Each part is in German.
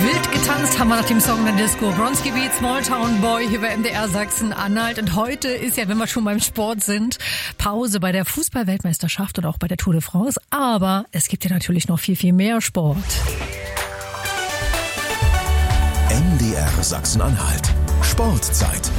Wild getanzt haben wir nach dem Song der Disco. Bronski Beat, Small Town Boy hier bei MDR Sachsen-Anhalt. Und heute ist ja, wenn wir schon beim Sport sind, Pause bei der Fußball-Weltmeisterschaft und auch bei der Tour de France. Aber es gibt ja natürlich noch viel, viel mehr Sport. MDR Sachsen-Anhalt. Sportzeit.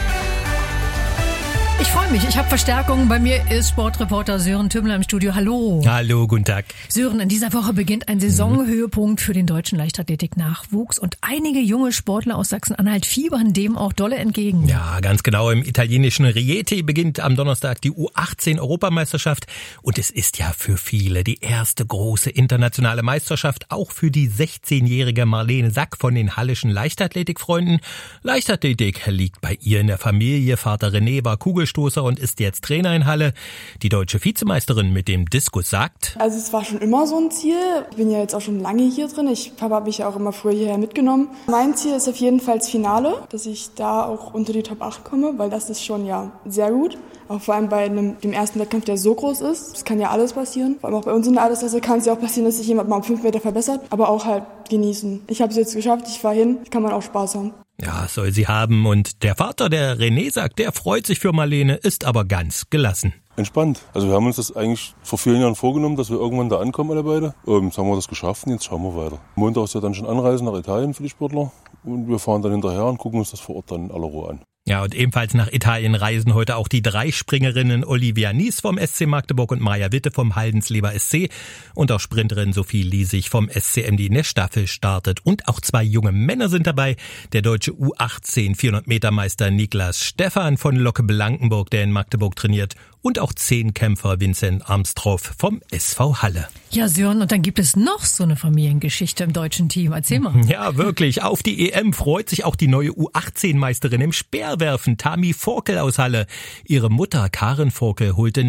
Ich freue mich, ich habe Verstärkung. Bei mir ist Sportreporter Sören Tümmler im Studio. Hallo. Hallo, guten Tag. Sören, in dieser Woche beginnt ein Saisonhöhepunkt für den deutschen Leichtathletik-Nachwuchs und einige junge Sportler aus Sachsen-Anhalt fiebern dem auch dolle entgegen. Ja, ganz genau. Im italienischen Rieti beginnt am Donnerstag die U18-Europameisterschaft und es ist ja für viele die erste große internationale Meisterschaft, auch für die 16-jährige Marlene Sack von den Hallischen Leichtathletikfreunden. Leichtathletik liegt bei ihr in der Familie. Vater René war Kugelstoßer und ist jetzt Trainer in Halle. Die deutsche Vizemeisterin mit dem Diskus sagt: Also es war schon immer so ein Ziel. Ich bin ja jetzt auch schon lange hier drin. Papa hat mich ja auch immer früher hierher mitgenommen. Mein Ziel ist auf jeden Fall das Finale, dass ich da auch unter die Top 8 komme, weil das ist schon ja sehr gut. Auch vor allem bei dem ersten Wettkampf, der so groß ist. Das kann ja alles passieren. Vor allem auch bei uns in der Altersklasse kann es ja auch passieren, dass sich jemand mal um 5 Meter verbessert. Aber auch halt genießen. Ich habe es jetzt geschafft, ich fahre hin, kann man auch Spaß haben. Ja, soll sie haben. Und der Vater, der René sagt, der freut sich für Marlene, ist aber ganz gelassen. Entspannt. Also wir haben uns das eigentlich vor vielen Jahren vorgenommen, dass wir irgendwann da ankommen, alle beide. Jetzt haben wir das geschafft und jetzt schauen wir weiter. Montag ist ja dann schon Anreise nach Italien für die Sportler. Und wir fahren dann hinterher und gucken uns das vor Ort dann in aller Ruhe an. Ja, und ebenfalls nach Italien reisen heute auch die 3 Springerinnen Olivia Nies vom SC Magdeburg und Maja Witte vom Haldensleber SC. Und auch Sprinterin Sophie Liesig vom SCM, die Staffel startet. Und auch 2 junge Männer sind dabei. Der deutsche U18 400-Meter-Meister Niklas Stephan von Locke Blankenburg, der in Magdeburg trainiert. Und auch 10-Kämpfer Vincent Armstrong vom SV Halle. Ja, Sören, und dann gibt es noch so eine Familiengeschichte im deutschen Team. Erzähl mal. Ja, wirklich. Auf die EM freut sich auch die neue U18-Meisterin im Speerwerfen, Tami Forkel aus Halle. Ihre Mutter Karin Forkel holte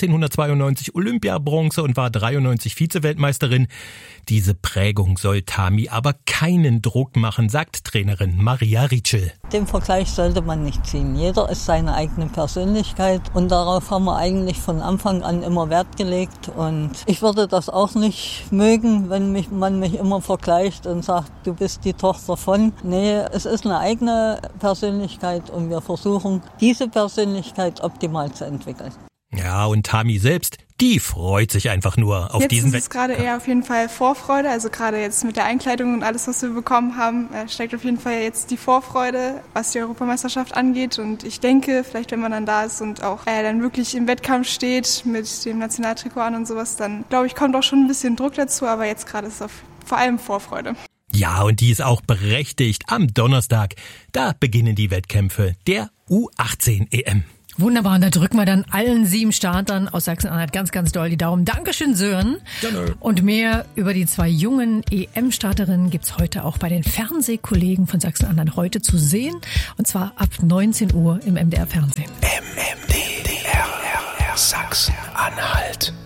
1992 Olympiabronze und war 93 Vize-Weltmeisterin. Diese Prägung soll Tami aber keinen Druck machen, sagt Trainerin Maria Rietschel. Den Vergleich sollte man nicht ziehen. Jeder ist seine eigene Persönlichkeit und darauf haben wir eigentlich von Anfang an immer Wert gelegt. Und ich würde das auch nicht mögen, wenn man mich immer vergleicht und sagt, du bist die Tochter von. Nee, es ist eine eigene Persönlichkeit und wir versuchen, diese Persönlichkeit optimal zu entwickeln. Ja, und Tami selbst, die freut sich einfach nur auf diesen Wettkampf. Jetzt ist es gerade eher auf jeden Fall Vorfreude, also gerade jetzt mit der Einkleidung und alles, was wir bekommen haben, steckt auf jeden Fall jetzt die Vorfreude, was die Europameisterschaft angeht. Und ich denke, vielleicht wenn man dann da ist und auch dann wirklich im Wettkampf steht mit dem Nationaltrikot an und sowas, dann glaube ich, kommt auch schon ein bisschen Druck dazu, aber jetzt gerade ist es vor allem Vorfreude. Ja, und die ist auch berechtigt. Am Donnerstag, da beginnen die Wettkämpfe der U18 EM. Wunderbar, und da drücken wir dann allen 7 Startern aus Sachsen-Anhalt ganz, ganz doll die Daumen. Dankeschön, Sören. Gerne. Und mehr über die 2 jungen EM-Starterinnen gibt's heute auch bei den Fernsehkollegen von Sachsen-Anhalt heute zu sehen. Und zwar ab 19 Uhr im MDR-Fernsehen. MMDR Sachsen-Anhalt.